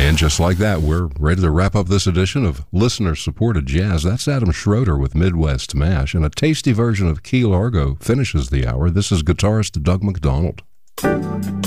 And just like that, we're ready to wrap up this edition of listener-supported jazz. That's Adam Schroeder with Midwest Mash, and a tasty version of Key Largo finishes the hour. This is guitarist Doug McDonald.